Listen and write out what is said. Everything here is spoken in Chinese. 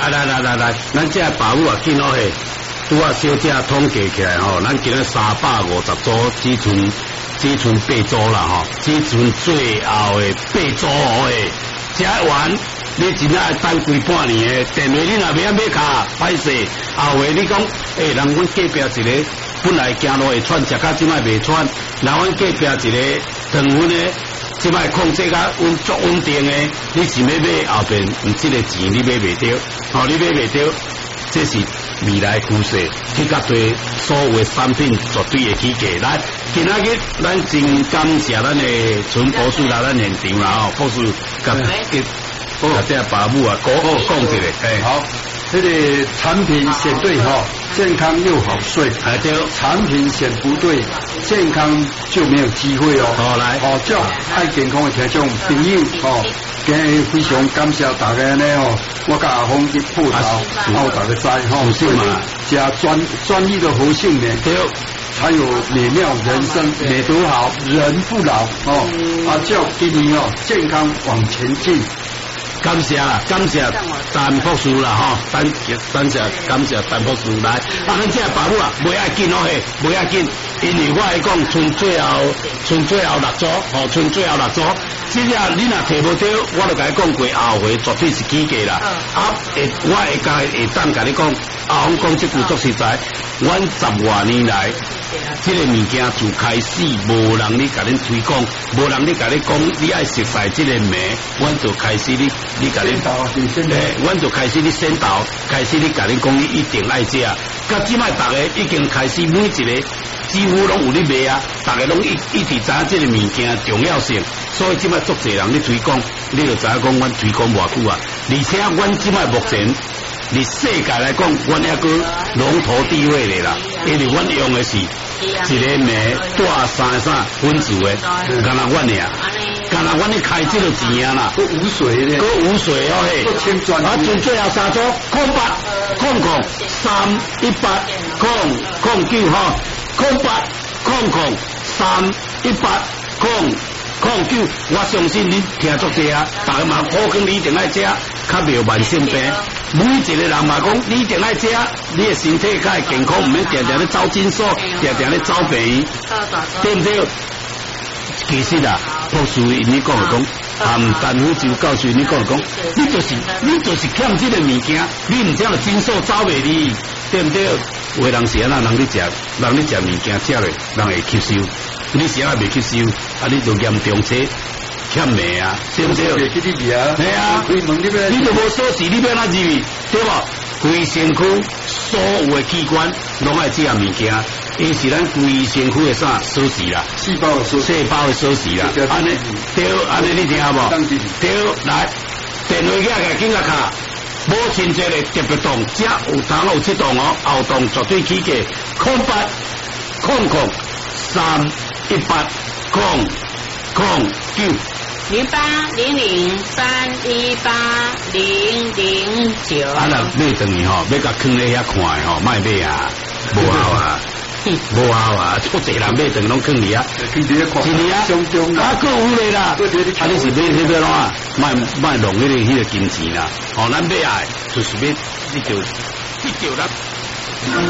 来，咱这保姆啊，紧好嘿，拄啊小姐统计起来吼，咱今日350组，只剩8组啦吼，只剩最后的8组诶，食完你真爱等几半年诶，电话你若要买卡，歹势，后回你讲，人阮隔壁一个本来行路会喘，食到即摆袂喘，然后阮隔壁一个糖分诶。即摆控制甲足稳定诶，你是要买后边，即个钱你买袂着，你买袂着，这是未来趋势。去甲对所有诶产品绝对会起价。来，今仔日咱真感谢咱诶陈博士来咱现场啦，博士甲这保姆啊，讲一个， 好。这个产品选对哈，健康又好睡。 对， 产品选不对，健康就没有机会哦。 好来， 叫爱健康的听众朋友今日非常感谢大家呢我甲阿峰去报道，大家知加专一的活性呢，才有美妙人生，美多好，人不老叫今年健康往前进。 感谢陈博士啦吼，感谢陈博士来，咱这保姆啊，袂要紧嘿，袂要紧，因为我来讲，剩最后6组，剩最后6组，这只你若摕无到，我就甲你讲过，后回绝对是起价啦。我会当甲你讲，我讲这句足实在，阮10多年来，这个物件自开始无人咧甲恁推广，无人咧甲你讲，你爱熟悉这个名，阮就开始你甲你阮就开始你先导，开始你甲你讲，你一定爱食。甲即摆大家已经开始每一个几乎拢有咧卖啊，大家拢一直知影这个物件重要性，所以即摆足侪人咧推广，你就知影讲阮推广偌久啊。而且阮即摆目前，伫世界来讲，阮还个龙头地位咧啦，因为阮用的是一个名大分子的，干那阮俩。干那阮咧开这个钱啊啦， 无水咧， 无水嘿，剩最后3组08003180090800318009，我相信你听足济啊，大家嘛好讲你一定爱食，较袂有慢性病。每一个人嘛讲你一定爱食，你的身体较会健康，唔免定定咧走诊所，定定咧走病院，对不对？其实啊，博士你讲来讲，陈福州教授你讲来讲，你就是欠这个物件，你唔这样诊所走袂离，对不对？有人是安那，人你食物件食咧，人会吸收，你是安未吸收，你就严重些欠命啊，对不对？系啊，你就无锁匙，你要哪入去，对吧？规身躯所有的器官拢爱这样物件。伊是咱规身躯的啥锁匙啦，细胞的锁匙啦，安尼对，安尼你听无？对，来电话起来紧甲卡，无亲切的特别动，只有当有7动后动绝对起价0800318009。 0800318009。 啊，若买等于要甲囥咧遐看的莫买啊，无效啊。无效啊！足侪人买等拢囥伫啊，是啊，各有咧啦。你是买哪啊？卖弄迄个金钱啦。咱买啊，就是要你就咱。